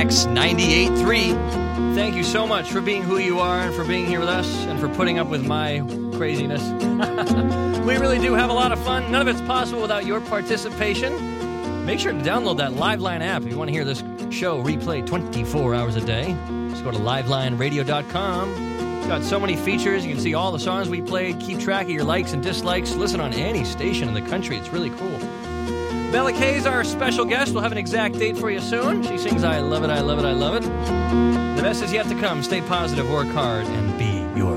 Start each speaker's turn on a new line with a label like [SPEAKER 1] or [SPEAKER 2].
[SPEAKER 1] X98.3. Thank you so much for being who you are and for being here with us and for putting up with my craziness. We really do have a lot of fun. None of it's possible without your participation. Make sure to download that Liveline app if you want to hear this show replayed 24 hours a day. Just go to livelineradio.com. We've got so many features. You can see all the songs we played, keep track of your likes and dislikes, listen on any station in the country. It's really cool. Bella Kay is our special guest. We'll have an exact date for you soon. She sings I Love It, I Love It, I Love It. The best is yet to come. Stay positive, work hard, and be